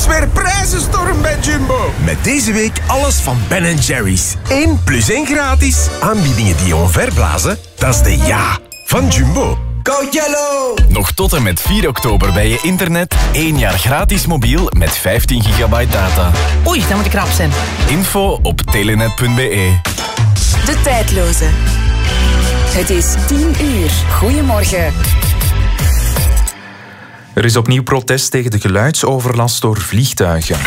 is weer prijzenstorm bij Jumbo. Met deze week alles van Ben & Jerry's. 1 + 1 gratis. Aanbiedingen die je omverblazen, dat is de ja van Jumbo. Go Yellow! Nog tot en met 4 oktober bij je internet 1 jaar gratis mobiel met 15 gigabyte data. Oei, dan moet ik rap zijn. Info op telenet.be. De tijdloze. Het is 10 uur. Goedemorgen. Er is opnieuw protest tegen de geluidsoverlast door vliegtuigen.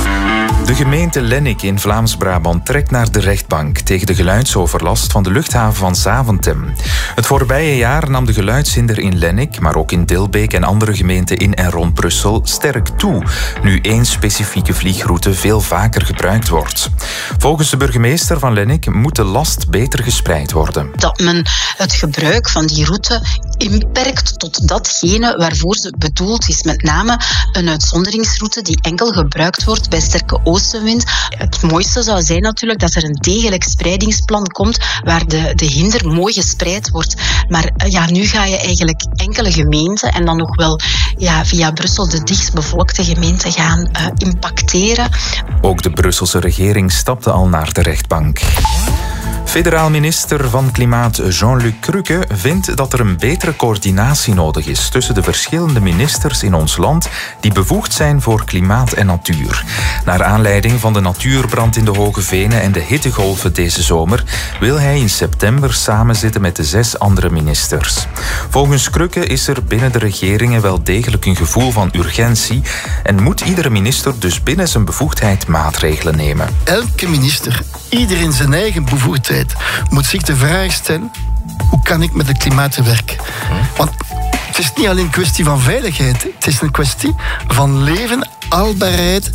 De gemeente Lennik in Vlaams-Brabant trekt naar de rechtbank tegen de geluidsoverlast van de luchthaven van Zaventem. Het voorbije jaar nam de geluidshinder in Lennik, maar ook in Dilbeek en andere gemeenten in en rond Brussel sterk toe, nu 1 specifieke vliegroute veel vaker gebruikt wordt. Volgens de burgemeester van Lennik moet de last beter gespreid worden. Dat men het gebruik van die route inperkt tot datgene waarvoor ze bedoeld is. Met name een uitzonderingsroute die enkel gebruikt wordt bij sterke oostenwind. Het mooiste zou zijn natuurlijk dat er een degelijk spreidingsplan komt waar de hinder mooi gespreid wordt. Maar nu ga je eigenlijk enkele gemeenten en dan nog wel via Brussel de dichtstbevolkte gemeenten gaan impacteren. Ook de Brusselse regering stapte al naar de rechtbank. Federaal minister van Klimaat Jean-Luc Cruque vindt dat er een betere coördinatie nodig is tussen de verschillende ministers in ons land die bevoegd zijn voor klimaat en natuur. Naar aanleiding van de natuurbrand in de Hoge Venen en de hittegolven deze zomer wil hij in september samenzitten met de 6 andere ministers. Volgens Cruque is er binnen de regeringen wel degelijk een gevoel van urgentie en moet iedere minister dus binnen zijn bevoegdheid maatregelen nemen. Elke minister, ieder in zijn eigen bevoegdheid, moet zich de vraag stellen: hoe kan ik met het klimaat werken? Want het is niet alleen een kwestie van veiligheid, het is een kwestie van leven, haalbaarheid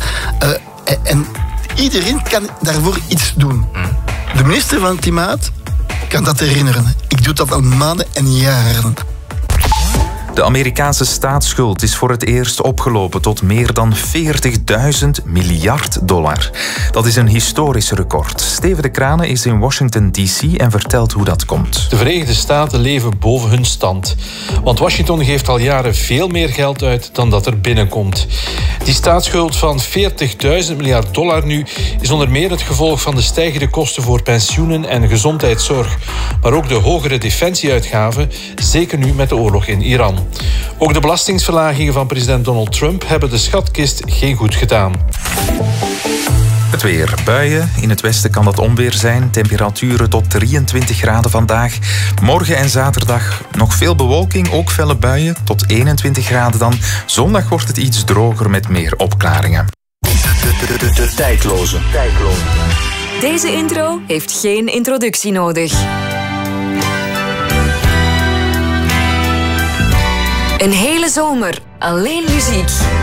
en iedereen kan daarvoor iets doen. De minister van Klimaat kan dat herinneren. Ik doe dat al maanden en jaren. De Amerikaanse staatsschuld is voor het eerst opgelopen tot meer dan $40.000 miljard. Dat is een historisch record. Steven de Kranen is in Washington D.C. en vertelt hoe dat komt. De Verenigde Staten leven boven hun stand. Want Washington geeft al jaren veel meer geld uit dan dat er binnenkomt. Die staatsschuld van $40.000 miljard nu is onder meer het gevolg van de stijgende kosten voor pensioenen en gezondheidszorg. Maar ook de hogere defensieuitgaven, zeker nu met de oorlog in Iran. Ook de belastingsverlagingen van president Donald Trump hebben de schatkist geen goed gedaan. Het weer. Buien. In het westen kan dat onweer zijn. Temperaturen tot 23 graden vandaag. Morgen en zaterdag nog veel bewolking, ook felle buien. Tot 21 graden dan. Zondag wordt het iets droger met meer opklaringen. De tijdloze. Deze intro heeft geen introductie nodig. Een hele zomer alleen muziek.